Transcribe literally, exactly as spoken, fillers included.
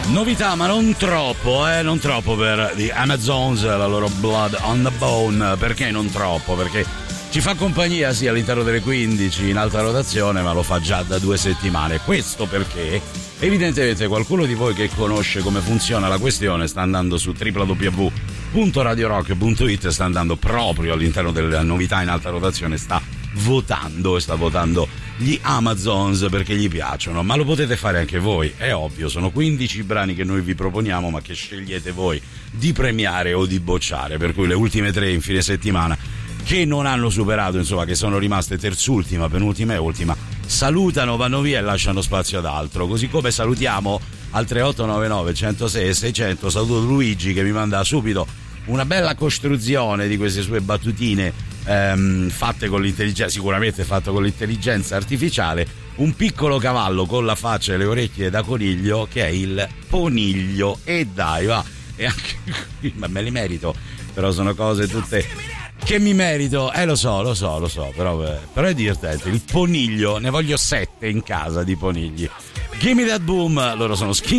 Novità, ma non troppo, eh, non troppo per The Amazons, la loro Blood on the Bone. Perché non troppo? Perché ci fa compagnia sì all'interno delle quindici in alta rotazione, ma lo fa già da due settimane. Questo perché evidentemente qualcuno di voi che conosce come funziona la questione sta andando su w w w punto radio rock punto it, sta andando proprio all'interno delle novità in alta rotazione, sta votando e sta votando gli Amazons perché gli piacciono, ma lo potete fare anche voi, è ovvio, sono quindici brani che noi vi proponiamo ma che scegliete voi di premiare o di bocciare, per cui le ultime tre in fine settimana che non hanno superato, insomma, che sono rimaste terzultima, penultima e ultima, salutano, vanno via e lasciano spazio ad altro, così come salutiamo al tre otto nove nove uno zero sei seicento, saluto Luigi che mi manda subito una bella costruzione di queste sue battutine ehm, fatte con l'intelligenza, sicuramente fatto con l'intelligenza artificiale, un piccolo cavallo con la faccia e le orecchie da coniglio che è il Poniglio, e dai va, e anche qui, ma me li merito, però sono cose tutte che mi merito, eh lo so, lo so, lo so, però, eh, però è divertente, il Poniglio, ne voglio sette in casa di Ponigli. Gimme That Boom, loro sono Skin